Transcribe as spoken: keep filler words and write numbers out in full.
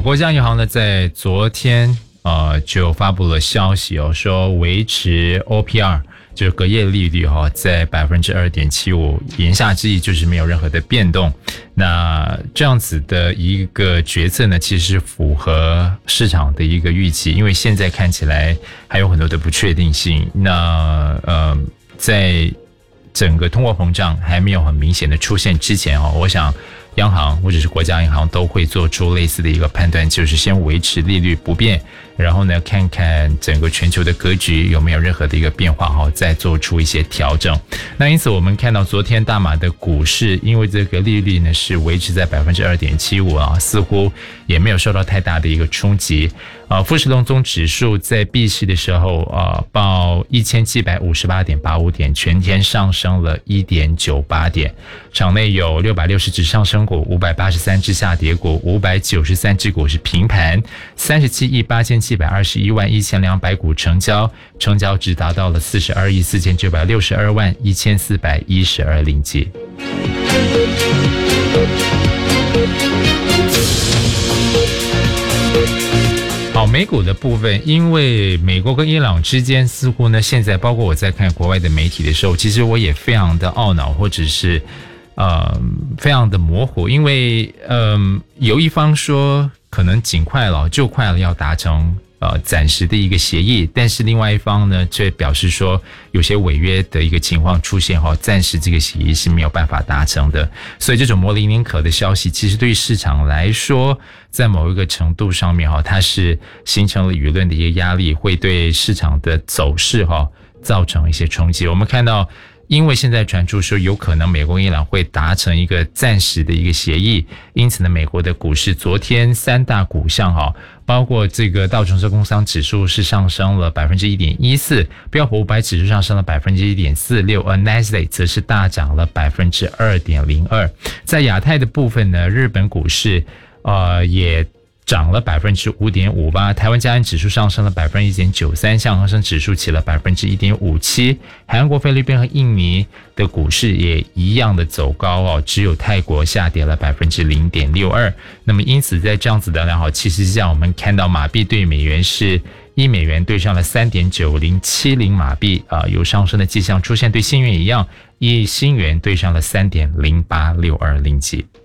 国家银行呢在昨天呃就发布了消息哦，说维持 O P R。就是隔夜利率哈，在百分之二点七五，言下之意就是没有任何的变动。那这样子的一个决策呢，其实是符合市场的一个预期，因为现在看起来还有很多的不确定性。那呃，在整个通货膨胀还没有很明显的出现之前哈，我想央行或者是国家银行都会做出类似的一个判断，就是先维持利率不变。然后呢，看看整个全球的格局有没有任何的一个变化哈，再做出一些调整。那因此我们看到昨天大马的股市，因为这个利率呢是维持在百分之二点七五啊，似乎也没有受到太大的一个冲击。啊，富时通总指数在闭市的时候啊，报一千七百五十八点八五点，全天上升了一点九八点。场内有六百六十只上升股，五百八十三只下跌股，五百九十三只股是平盘，三十七亿八千七百二十一万一千两百股成交，成交值达到了四十二亿四千九百六十二万一千四百一十二令吉。好，美股的部分，因为美国跟伊朗之间似乎呢，现在包括我在看国外的媒体的时候，其实我也非常的懊恼，或者是呃非常的模糊，因为嗯、呃、有一方说可能尽快了，就快了要达成呃暂时的一个协议，但是另外一方呢却表示说有些违约的一个情况出现哈，暂时这个协议是没有办法达成的，所以这种模棱两可的消息，其实对于市场来说，在某一个程度上面哈，它是形成了舆论的一个压力，会对市场的走势哈造成一些冲击。我们看到，因为现在传出说有可能美国伊朗会达成一个暂时的一个协议，因此呢，美国的股市昨天三大股项哈，包括这个道琼斯工商指数是上升了 百分之一点一四， 标普五百指数上升了 百分之一点四六， 而 Nasdaq 则是大涨了 百分之二点零二。 在亚太的部分呢，日本股市呃也涨了 百分之五点五八， 台湾加权指数上升了 百分之一点九三， 香港恒生指数起了 百分之一点五七， 韩国、菲律宾和印尼的股市也一样的走高哦，只有泰国下跌了 百分之零点六二。 那么因此在这样子的良好气势下，我们看到马币对美元是一美元对上了 三点九零七零 马币啊、呃，有上升的迹象出现，对新元一样，一新元对上了 三点零八六二令吉。